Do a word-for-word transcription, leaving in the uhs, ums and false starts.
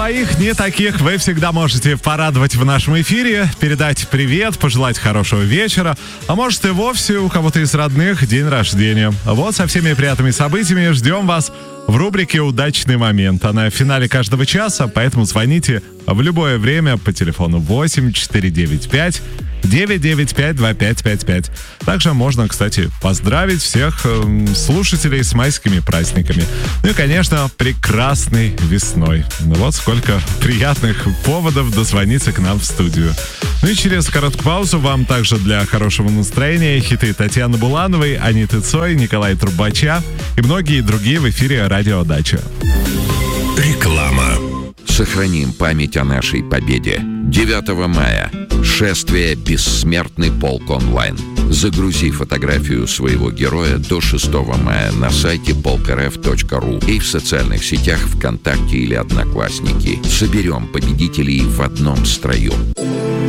своих, не таких, вы всегда можете порадовать в нашем эфире, передать привет, пожелать хорошего вечера, а может и вовсе у кого-то из родных день рождения. Вот со всеми приятными событиями ждем вас в рубрике «Удачный момент». Она в финале каждого часа, поэтому звоните в любое время по телефону восемь четыре девять пять девять девять пять два пять пять пять. Также можно, кстати, поздравить всех э, слушателей с майскими праздниками. Ну и, конечно, прекрасной весной. Вот сколько приятных поводов дозвониться к нам в студию. Ну и через короткую паузу вам также для хорошего настроения хиты Татьяны Булановой, Аниты Цой, Николая Трубача и многие другие в эфире «Радио Дача». Реклама. Сохраним память о нашей победе. девятого мая. Шествие «Бессмертный полк онлайн». Загрузи фотографию своего героя до шестого мая на сайте полк эр эф точка ру и в социальных сетях ВКонтакте или Одноклассники. Соберем победителей в одном строю.